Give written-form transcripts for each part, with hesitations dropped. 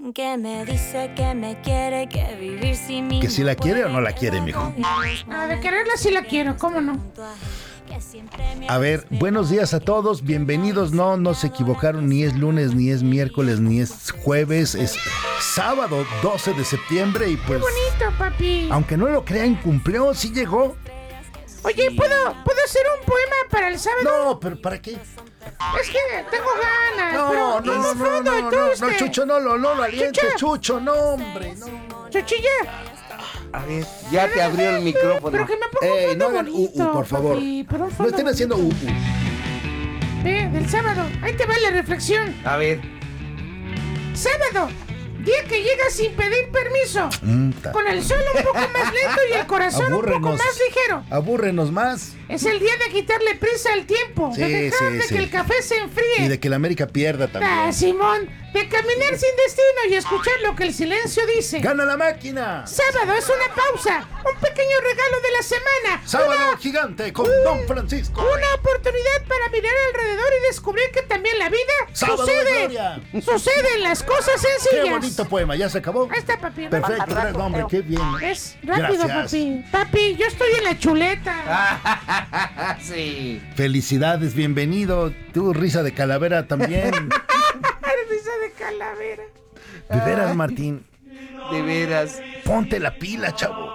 Que me dice que me quiere, que vivir sin mí. ¿Que si la quiere o no la quiere, mijo? De quererla sí la quiero, ¿cómo no? A ver, buenos días a todos, bienvenidos. No se equivocaron, ni es lunes, ni es miércoles, ni es jueves, es sábado 12 de septiembre y pues... ¡Qué bonito, papi! Aunque no lo crean, cumplió, sí llegó. Oye, ¿puedo hacer un poema para el sábado? No, pero ¿para qué? Es que tengo ganas. No, Chucho, no lo alientes, Chucho, no, hombre, no. Chuchilla. A ver, ya te abrió el micrófono. Pero que me ponga un fondo no hagan bonito, por favor. papi, pero un No fondo estén haciendo bonito. Del sábado. Ahí te va la reflexión. A ver. Sábado. Día que llega sin pedir permiso. Con el sol un poco más lento y el corazón un poco más ligero. Abúrrenos más. Es el día de quitarle prisa al tiempo. Sí, de dejar de que el café se enfríe. Y de que la América pierda también. Simón. De caminar sin destino y escuchar lo que el silencio dice. ¡Gana la máquina! Sábado es una pausa. Un pequeño regalo de la semana. Sábado gigante con Don Francisco. Una oportunidad para mirar alrededor y descubrir que también la vida Sábado de gloria. Suceden las cosas sencillas. Qué bonito poema, ¿ya se acabó? Ahí está, papi. Perfecto, gracias, hombre, qué bien. Es rápido, Gracias. papi. Papi, yo estoy en la chuleta. Sí. Felicidades, bienvenido. Tu risa de calavera también. Risa de calavera. De veras, Martín. De veras. Ponte la pila, chavo.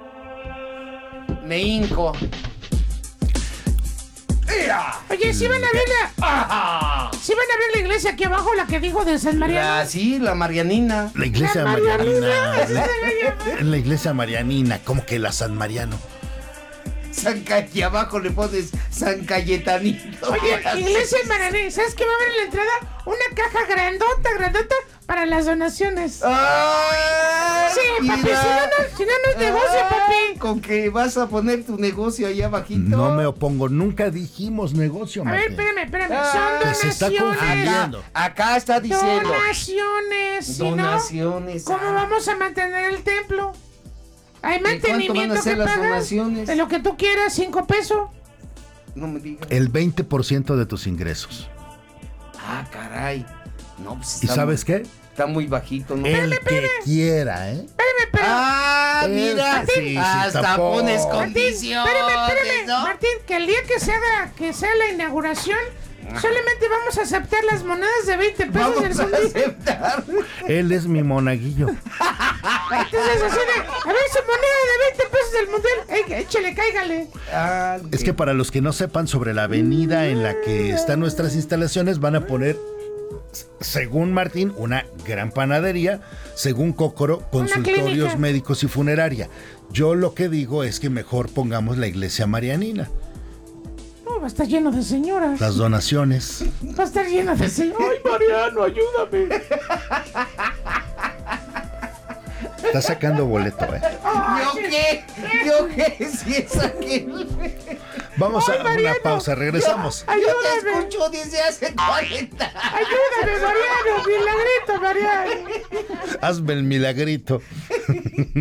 Me hinco. Oye, ¿sí van a ver la iglesia aquí abajo, la que dijo de San Mariano? Sí, la Marianina. La iglesia La Marianina. Marianina. La iglesia Marianina, ¿cómo que la San Mariano? Y abajo le pones San Cayetanito. Oye, iglesia Marianina, ¿sabes qué va a haber en la entrada? Una caja grandota para las donaciones. Sí, papi, si no es negocio, papi. Con que vas a poner tu negocio ahí abajito. No me opongo, nunca dijimos negocio, A ver, Martín. espérame. Son Que se está donaciones. confundiendo. Acá está diciendo. Donaciones. Si Donaciones. no, ¿cómo vamos a mantener el templo? Hay ¿De cuánto van a mantenimiento ser que las pagas. donaciones? De lo que tú quieras, 5 pesos. No me digas. El 20% de tus ingresos. Ah, caray. No, pues ¿Y sabes qué? Está muy bajito, ¿no? El que quiera, ¿eh? Ah, mira. Sí, hasta tampoco. pones Martín, condiciones, espérame, ¿no? Martín, que el día que sea la inauguración, solamente vamos a aceptar las monedas de 20 pesos del Vamos a mundial. aceptar. Él es mi monaguillo. Entonces, así de, a ver, su moneda de 20 pesos del mundial. Échale, cáigale. Ah, Es que para los que no sepan, sobre la avenida en la que están nuestras instalaciones van a poner, según Martín, una gran panadería, según Cócoro, consultorios clínica. médicos y funeraria. Yo lo que digo es que mejor pongamos la iglesia marianina. No, va a estar lleno de señoras. Las donaciones. Va a estar lleno de señoras. Ay, Mariano, ayúdame. Está sacando boleto, ¿eh? ¿Yo qué? Si es aquel. Vamos a una Mariano. pausa, regresamos. Yo te escucho desde hace 40 años. Ayúdame, Mariano. Milagrito, Mariano. Hazme el milagrito.